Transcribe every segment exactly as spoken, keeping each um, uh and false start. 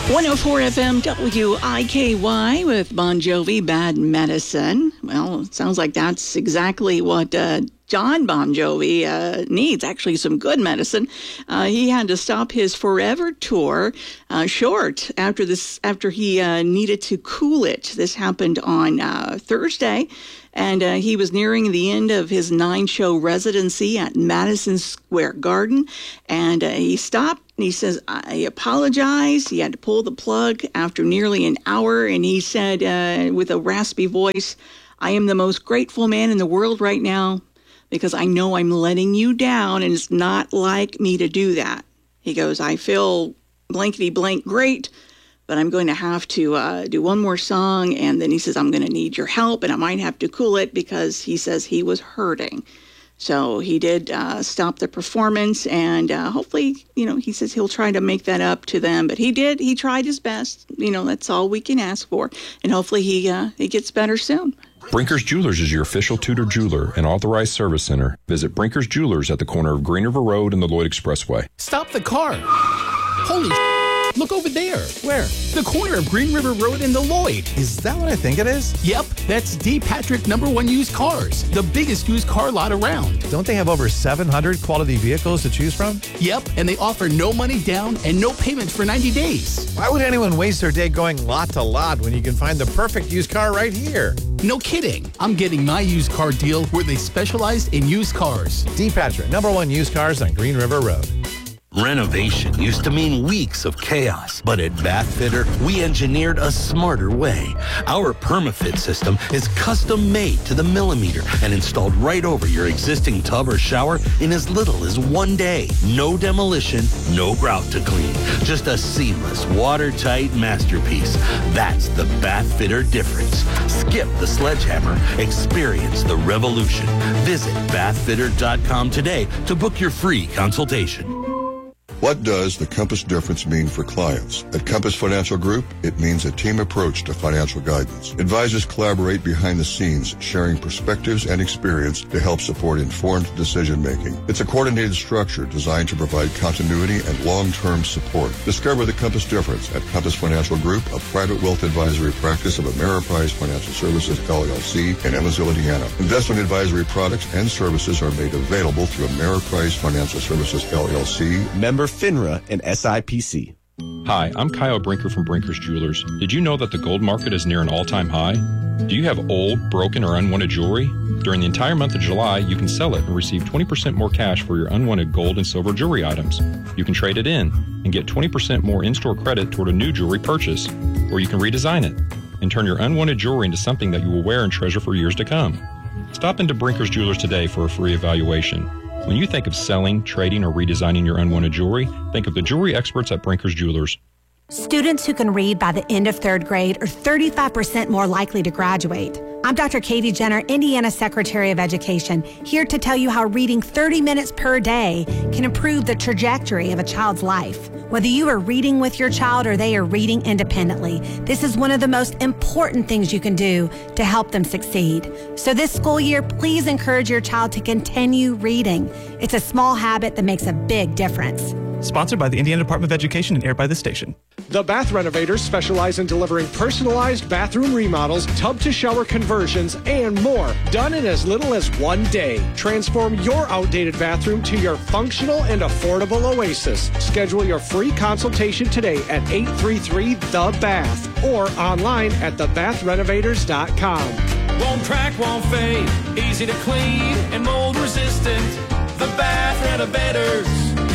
one oh four F M W I K Y with Bon Jovi, Bad Medicine. Well, it sounds like that's exactly what uh, John Bon Jovi uh, needs, actually some good medicine. Uh, he had to stop his Forever tour uh, short after this, after he uh, needed to cool it. This happened on uh, Thursday. And uh, he was nearing the end of his nine-show residency at Madison Square Garden. And uh, he stopped. And he says, I apologize. He had to pull the plug after nearly an hour. And he said uh, with a raspy voice, I am the most grateful man in the world right now because I know I'm letting you down. And it's not like me to do that. He goes, I feel blankety blank great. But I'm going to have to uh, do one more song. And then he says, I'm going to need your help. And I might have to cool it because he says he was hurting. So he did uh, stop the performance. And uh, hopefully, you know, he says he'll try to make that up to them. But he did. He tried his best. You know, that's all we can ask for. And hopefully he, uh, he gets better soon. Brinkers Jewelers is your official Tudor jeweler and authorized service center. Visit Brinkers Jewelers at the corner of Green River Road and the Lloyd Expressway. Stop the car. Holy look over there. Where? The corner of Green River Road and the Lloyd. Is that what I think it is? Yep, that's D. Patrick Number One Used Cars, the biggest used car lot around. Don't they have over seven hundred quality vehicles to choose from? Yep, and they offer no money down and no payments for ninety days. Why would anyone waste their day going lot to lot when you can find the perfect used car right here? No kidding. I'm getting my used car deal where they specialize in used cars. D. Patrick Number One Used Cars on Green River Road. Renovation used to mean weeks of chaos, but at Bath Fitter, we engineered a smarter way. Our PermaFit system is custom made to the millimeter and installed right over your existing tub or shower in as little as one day. No demolition, no grout to clean. Just a seamless, watertight masterpiece. That's the Bath Fitter difference. Skip the sledgehammer. Experience the revolution. Visit bath fitter dot com today to book your free consultation. What does the Compass difference mean for clients? At Compass Financial Group, it means a team approach to financial guidance. Advisors collaborate behind the scenes, sharing perspectives and experience to help support informed decision-making. It's a coordinated structure designed to provide continuity and long-term support. Discover the Compass difference at Compass Financial Group, a private wealth advisory practice of Ameriprise Financial Services, L L C, in Evansville, Indiana. Investment advisory products and services are made available through Ameriprise Financial Services, L L C. Member FINRA and S I P C. Hi, I'm Kyle Brinker from Brinker's Jewelers. Did you know that the gold market is near an all-time high? Do you have old, broken, or unwanted jewelry? During the entire month of July, you can sell it and receive twenty percent more cash for your unwanted gold and silver jewelry items. You can trade it in and get twenty percent more in-store credit toward a new jewelry purchase, or you can redesign it and turn your unwanted jewelry into something that you will wear and treasure for years to come. Stop into Brinker's Jewelers today for a free evaluation. When you think of selling, trading, or redesigning your unwanted jewelry, think of the jewelry experts at Brinker's Jewelers. Students who can read by the end of third grade are thirty-five percent more likely to graduate. I'm Doctor Katie Jenner, Indiana Secretary of Education, here to tell you how reading thirty minutes per day can improve the trajectory of a child's life. Whether you are reading with your child or they are reading independently, this is one of the most important things you can do to help them succeed. So this school year, please encourage your child to continue reading. It's a small habit that makes a big difference. Sponsored by the Indiana Department of Education and aired by this station. The Bath Renovators specialize in delivering personalized bathroom remodels, tub-to-shower conversions, and more, done in as little as one day. Transform your outdated bathroom to your functional and affordable oasis. Schedule your free consultation today at eight three three the bath or online at the bath renovators dot com. Won't crack, won't fade, easy to clean and mold resistant. The Bath Renovators.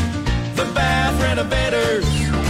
The Bath Renovators.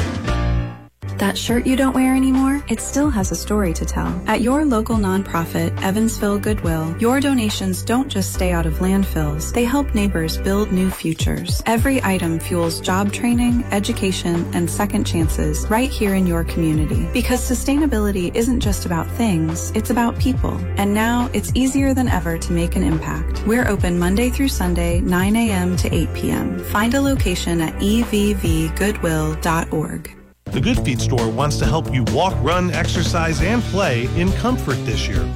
That shirt you don't wear anymore, it still has a story to tell. At your local nonprofit, Evansville Goodwill, your donations don't just stay out of landfills. They help neighbors build new futures. Every item fuels job training, education, and second chances right here in your community. Because sustainability isn't just about things, it's about people. And now it's easier than ever to make an impact. We're open Monday through Sunday, nine a.m. to eight p.m. Find a location at e v v goodwill dot org. The Good Feet store wants to help you walk, run, exercise, and play in comfort this year.